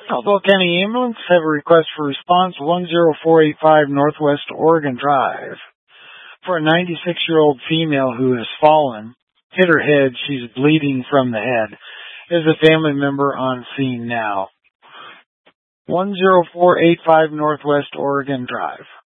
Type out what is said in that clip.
Caldwell County Ambulance have a request for response 10485 Northwest Oregon Drive for a 96-year-old female who has fallen, hit her head. She's bleeding from the head. Is a family member on scene now. 10485 Northwest Oregon Drive.